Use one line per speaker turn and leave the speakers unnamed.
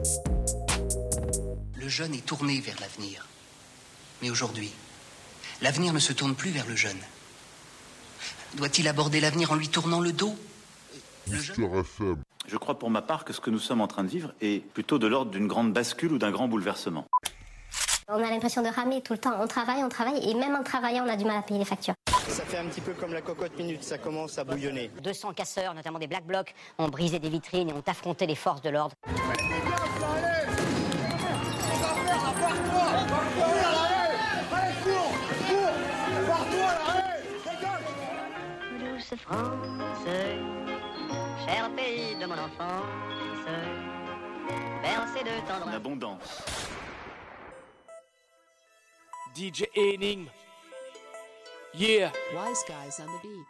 Le jeune est tourné vers l'avenir. Mais aujourd'hui, l'avenir ne se tourne plus vers le jeune. Doit-il aborder l'avenir en lui tournant le dos ?
Je crois pour ma part que ce que nous sommes en train de vivre est plutôt de l'ordre d'une grande bascule ou d'un grand bouleversement.
On a l'impression de ramer tout le temps. On travaille, et même en travaillant, on a du mal à payer les factures.
Ça fait un petit peu comme la cocotte minute, ça commence à bouillonner.
200 casseurs, notamment des Black Blocs, ont brisé des vitrines et ont affronté les forces de l'ordre.
Douce France, cher pays de mon enfance, bercé de tendresse.
L'abondance.
DJ Enigme. Yeah.
Wise guys on the beat.